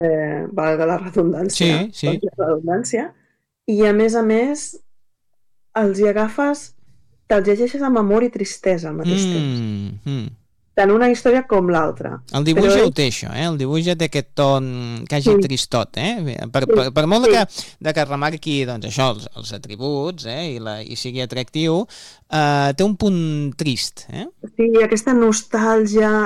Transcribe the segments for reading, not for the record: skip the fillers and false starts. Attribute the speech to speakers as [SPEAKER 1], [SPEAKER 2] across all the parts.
[SPEAKER 1] valga la redundància,
[SPEAKER 2] Sí, sí.
[SPEAKER 1] i a més els hi agafes, te'ls llegeixes amb amor i tristesa al mateix temps. Tant una història com l'altra.
[SPEAKER 2] El dibuix ja ho té, això, el dibuix ja té aquest ton quasi tristot, per molt de que remarqui doncs, això, els atributs i sigui atractiu, té un punt trist.
[SPEAKER 1] Sí, aquesta nostàlgia,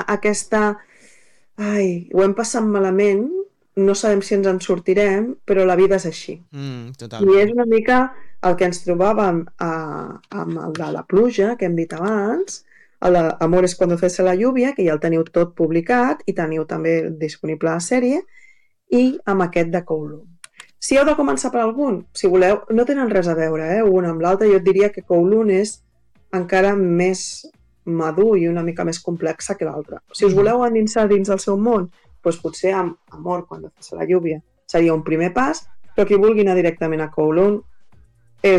[SPEAKER 1] ho hem passat malament, no sabem si ens en sortirem, però la vida és així.
[SPEAKER 2] Totalment.
[SPEAKER 1] I és una mica el que ens trobàvem amb el de la pluja, que hem dit abans, Amores cuando cese la lluvia, que ja el teniu tot publicat i teniu també disponible a la sèrie, i amb aquest de Kowloon. Si heu de començar per algun, si voleu, no tenen res a veure, un amb l'altre. Jo et diria que Kowloon és encara més madur i una mica més complexa que l'altre. Si us voleu endinsar dins del seu món, doncs potser amb Amor cuando cese la lluvia seria un primer pas, però qui vulgui anar directament a Kowloon és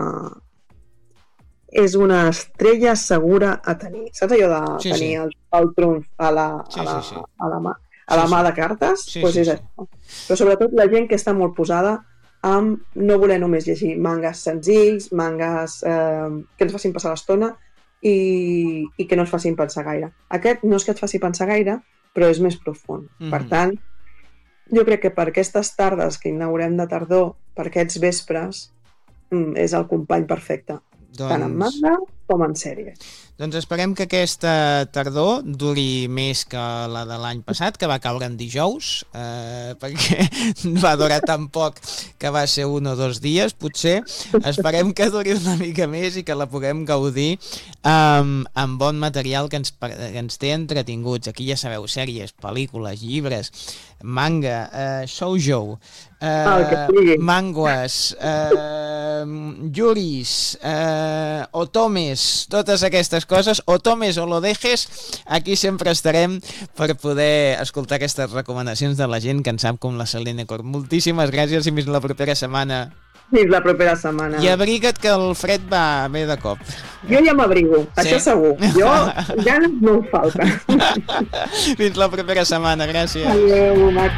[SPEAKER 1] una estrella segura a tenir. Saps allò de tenir el trumf a la mà de cartes? Doncs és això. Però sobretot la gent que està molt posada amb no voler només llegir mangas senzills, mangas que ens facin passar l'estona i que no ens facin pensar gaire. Aquest no és que et faci pensar gaire, però és més profund. Per tant, jo crec que per aquestes tardes que inaugurem de tardor, per aquests vespres, és el company perfecte. Tant en manga com en sèrie.
[SPEAKER 2] Doncs esperem que aquesta tardor duri més que la de l'any passat, que va caure en dijous, perquè va durar tan poc que va ser 1 o 2 dies, potser. Esperem que duri una mica més i que la puguem gaudir amb bon material que ens té entretinguts. Aquí ja sabeu, sèries, pel·lícules, llibres, manga, shoujo, mangues, yuris, otomes, totes aquestes coses, o tomes o lo dejes, aquí sempre estarem per poder escoltar aquestes recomanacions de la gent que en sap com la Selene Cor. Moltíssimes gràcies i fins la propera setmana.
[SPEAKER 1] Fins la propera setmana.
[SPEAKER 2] I abriga't que el fred va bé de cop.
[SPEAKER 1] Jo ja m'abrigo, això segur. Jo ganes no em falta.
[SPEAKER 2] Fins la propera setmana, gràcies.
[SPEAKER 1] Adéu, Max.